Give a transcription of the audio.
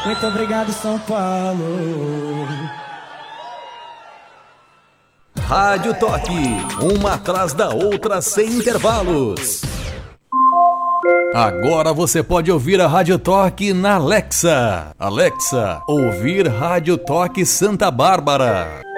Muito obrigado, São Paulo. Rádio Toque, uma atrás da outra sem intervalos. Agora você pode ouvir a Rádio Toque na Alexa. Alexa, ouvir Rádio Toque Santa Bárbara.